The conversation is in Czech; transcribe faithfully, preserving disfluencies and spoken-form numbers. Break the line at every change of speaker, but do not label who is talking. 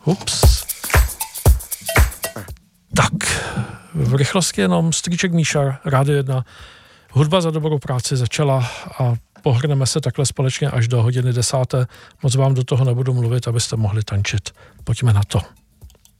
Ups. Tak, v rychlosti jenom strýček Míša, Rádio jedna. Hudba za dobrou práci začala a pohrneme se takhle společně až do hodiny desáté. Moc vám do toho nebudu mluvit, abyste mohli tančit. Pojďme na to.